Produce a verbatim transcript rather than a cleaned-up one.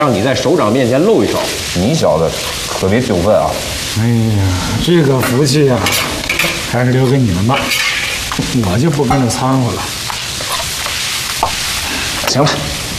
让你在首长面前露一手。 你小子可别丢份啊！ 哎呀，这个福气呀、啊，还是留给你们吧，我就不跟着掺和了。 行了，